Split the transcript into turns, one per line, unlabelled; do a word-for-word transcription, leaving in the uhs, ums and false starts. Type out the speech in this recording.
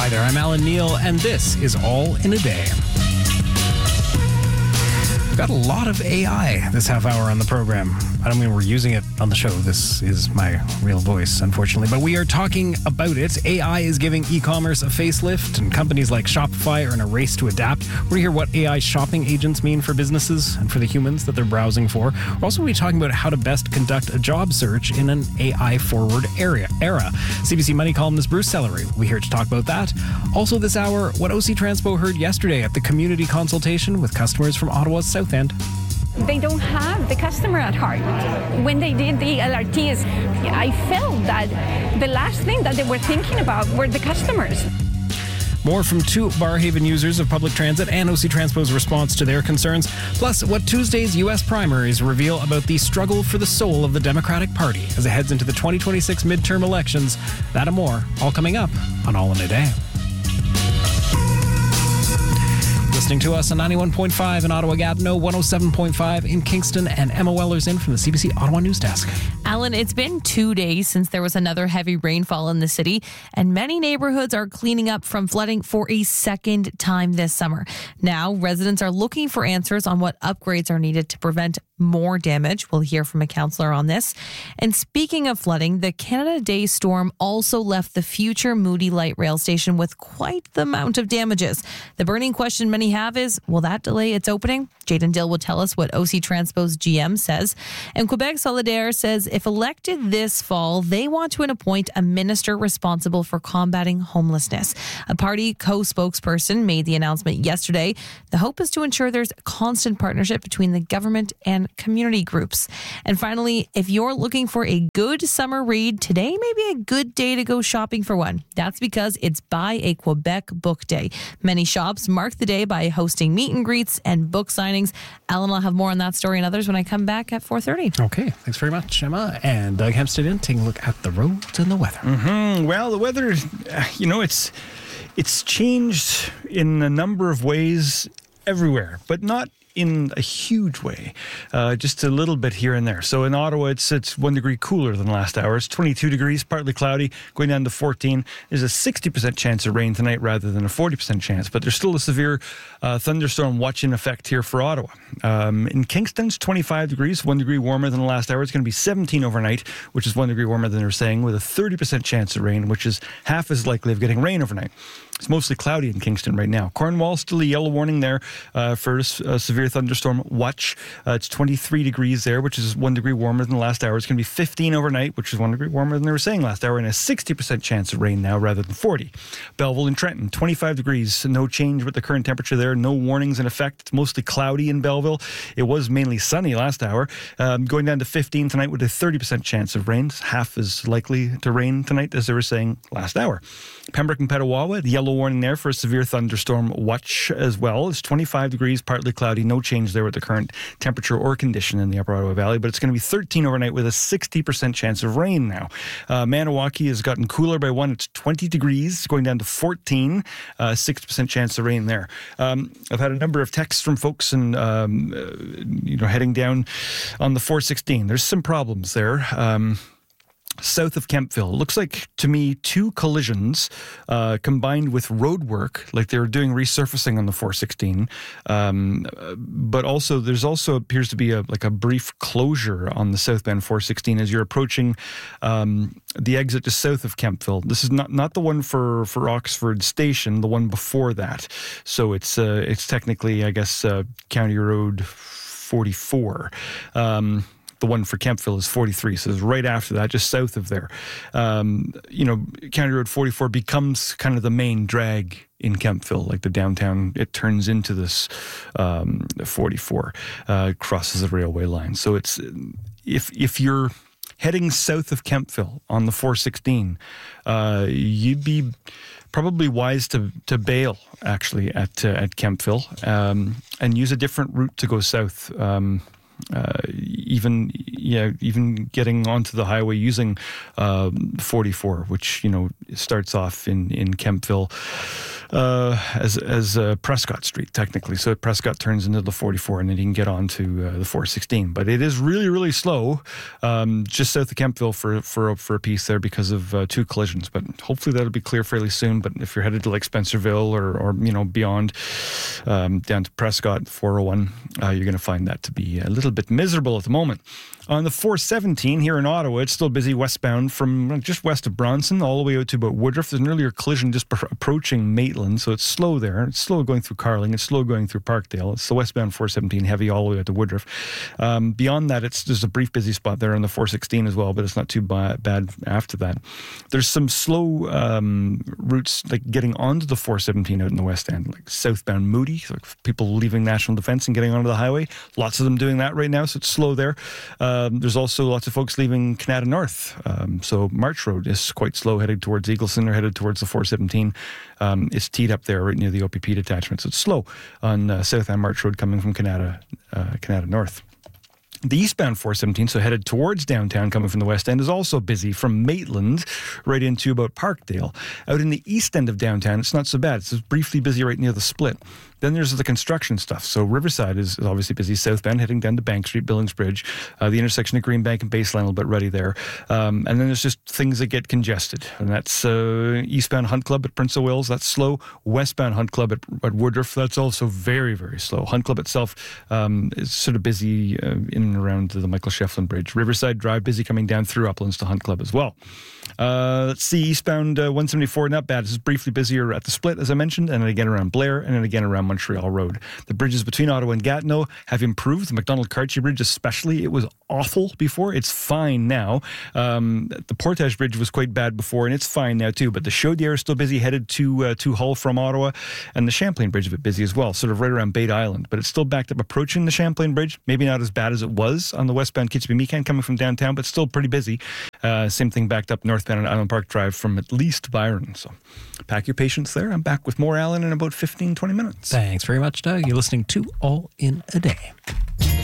there, I'm Alan Neal, and this is All in a Day. We've got a lot of A I this half hour on the program. I don't mean we're using it on the show. This is my real voice, unfortunately. But we are talking about it. A I is giving e-commerce a facelift, and companies like Shopify are in a race to adapt. We're going to hear what A I shopping agents mean for businesses and for the humans that they're browsing for. We're also going to be talking about how to best conduct a job search in an A I-forward area, era. C B C Money columnist Bruce Sellery will be here to talk about that. Also this hour, what O C Transpo heard yesterday at the community consultation with customers from Ottawa's South End.
They don't have the customer at heart. When they did the L R Ts, I felt that the last thing that they were thinking about were the customers.
More from two Barrhaven users of public transit and O C Transpo's response to their concerns, plus what Tuesday's U S primaries reveal about the struggle for the soul of the Democratic Party as it heads into the twenty twenty-six midterm elections. That and more, all coming up on All in a Day. Listening to us on ninety-one point five in Ottawa-Gatineau, one oh seven point five in Kingston, and Emma Weller's in from the C B C Ottawa News Desk.
Alan, it's been two days since there was another heavy rainfall in the city, and many neighborhoods are cleaning up from flooding for a second time this summer. Now, residents are looking for answers on what upgrades are needed to prevent more damage. We'll hear from a councillor on this. And speaking of flooding, the Canada Day storm also left the future Moody Light Rail Station with quite the amount of damages. The burning question many have is, will that delay its opening? Jayden Dill will tell us what O C Transpo's G M says. And Quebec Solidaire says if elected this fall, they want to appoint a minister responsible for combating homelessness. A party co-spokesperson made the announcement yesterday. The hope is to ensure there's a constant partnership between the government and community groups. And finally, if you're looking for a good summer read, today may be a good day to go shopping for one. That's because it's Buy a Quebec Book Day. Many shops mark the day by hosting meet and greets and book signings. Alan will have more on that story and others when I come back at four thirty.
Okay, thanks very much, Emma. And Doug Hempstead in taking a look at the roads and the weather.
Mm-hmm. Well, the weather, you know, it's it's changed in a number of ways everywhere, but not in a huge way, uh, just a little bit here and there. So in Ottawa, it's it's one degree cooler than last hour. It's twenty-two degrees, partly cloudy, going down to fourteen. There's a sixty percent chance of rain tonight rather than a forty percent chance, but there's still a severe uh, thunderstorm watch in effect here for Ottawa. Um, in Kingston, it's twenty-five degrees, one degree warmer than the last hour. It's going to be seventeen overnight, which is one degree warmer than they're saying, with a thirty percent chance of rain, which is half as likely of getting rain overnight. It's mostly cloudy in Kingston right now. Cornwall, still a yellow warning there uh, for a severe thunderstorm watch. Uh, it's twenty-three degrees there, which is one degree warmer than the last hour. It's going to be fifteen overnight, which is one degree warmer than they were saying last hour, and a sixty percent chance of rain now rather than forty. Belleville and Trenton, twenty-five degrees. No change with the current temperature there. No warnings in effect. It's mostly cloudy in Belleville. It was mainly sunny last hour. Um, going down to fifteen tonight with a thirty percent chance of rain. It's half as likely to rain tonight as they were saying last hour. Pembroke and Petawawa, the yellow warning there for a severe thunderstorm watch as well. It's twenty-five degrees, partly cloudy, no change there with the current temperature or condition in the Upper Ottawa Valley, but it's going to be thirteen overnight with a sixty percent chance of rain now. Uh, Maniwaki has gotten cooler by one. It's twenty degrees, going down to fourteen, uh, sixty percent chance of rain there. Um, I've had a number of texts from folks and, um, uh, you know, heading down on the four sixteen. There's some problems there. Um, South of Kemptville. It looks like, to me, two collisions uh, combined with road work, like they were doing resurfacing on the four sixteen. Um, but also, there's also appears to be a like a brief closure on the southbound four sixteen as you're approaching um, the exit just south of Kemptville. This is not, not the one for, for Oxford Station, the one before that. So it's uh, it's technically, I guess, uh, County Road forty-four. Um The one for Kemptville is forty-three, so it's right after that, just south of there. Um, you know, County Road forty-four becomes kind of the main drag in Kemptville, like the downtown. It turns into this um, forty-four, uh, crosses the railway line. So it's if if you're heading south of Kemptville on the four sixteen, uh, you'd be probably wise to to bail actually at uh, at Kemptville um, and use a different route to go south. Um, Uh, even yeah, even getting onto the highway using uh, forty-four, which you know starts off in in Kemptville, uh, as as uh, Prescott Street, technically. So Prescott turns into the forty-four, and then you can get on to uh, the four sixteen. But it is really, really slow um, just south of Kemptville for, for, for a piece there because of uh, two collisions. But hopefully that'll be clear fairly soon. But if you're headed to like Spencerville or, or you know, beyond um, down to Prescott, four oh one, uh, you're going to find that to be a little bit miserable at the moment. On the four seventeen here in Ottawa, it's still busy westbound from just west of Bronson all the way out to about Woodruff. There's an earlier collision just pr- approaching Maitland, so it's slow there. It's slow going through Carling. It's slow going through Parkdale. It's the westbound four seventeen heavy all the way out to Woodruff. Um, beyond that, it's there's a brief busy spot there on the four sixteen as well, but it's not too ba- bad after that. There's some slow um, routes like getting onto the four seventeen out in the west end, like southbound Moody, like people leaving National Defence and getting onto the highway. Lots of them doing that right now, so it's slow there. Um, there's also lots of folks leaving Kanata North. Um, so March Road is quite slow headed towards Eagleson or headed towards the four seventeen. Um, it's teed up there right near the O P P detachment. So it's slow on uh, southbound March Road coming from Kanata, uh, Kanata North. The eastbound four seventeen, so headed towards downtown coming from the west end, is also busy from Maitland right into about Parkdale. Out in the east end of downtown, it's not so bad. It's just briefly busy right near the split. Then there's the construction stuff. So Riverside is, is obviously busy. Southbound heading down to Bank Street, Billings Bridge, uh, the intersection of Greenbank and Baseline a little bit ready there. Um, and then there's just things that get congested. And that's uh, eastbound Hunt Club at Prince of Wales. That's slow. Westbound Hunt Club at, at Woodruff. That's also very, very slow. Hunt Club itself um, is sort of busy uh, in and around the Michael Shefflin Bridge. Riverside Drive busy coming down through Uplands to Hunt Club as well. Uh, let's see, eastbound uh, one seventy-four, not bad. This is briefly busier at the split, as I mentioned, and then again around Blair, and then again around Montreal Road. The bridges between Ottawa and Gatineau have improved. The McDonald-Cartier Bridge especially, it was awful before. It's fine now. Um, the Portage Bridge was quite bad before, and it's fine now too, but the Chaudière is still busy, headed to, uh, to Hull from Ottawa, and the Champlain Bridge is a bit busy as well, sort of right around Bate Island, but it's still backed up approaching the Champlain Bridge. Maybe not as bad as it was on the westbound Kitcheby-Meekan coming from downtown, but still pretty busy. Uh, same thing backed up northbound on Island Park Drive from at least Byron. So pack your patience there. I'm back with more Alan in about fifteen, twenty minutes.
Thanks very much, Doug. You're listening to All in a Day.